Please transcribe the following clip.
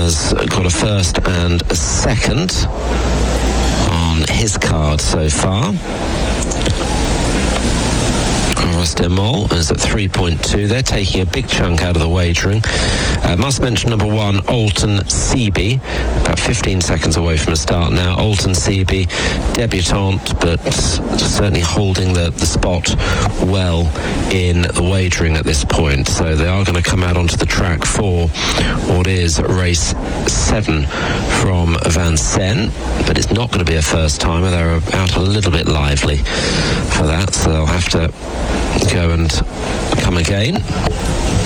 has got a first and a second on his card so far. Mol is at 3.2. They're taking a big chunk out of the wagering. Must mention number 1, Alton Seaby, about 15 seconds away from a start now. Alton Seaby, debutante, but certainly holding the spot well in the wagering at this point. So they are going to come out onto the track for what is race 7 from Vincennes, but it's not going to be a first timer. They're out a little bit lively for that, so they'll have to go and come again.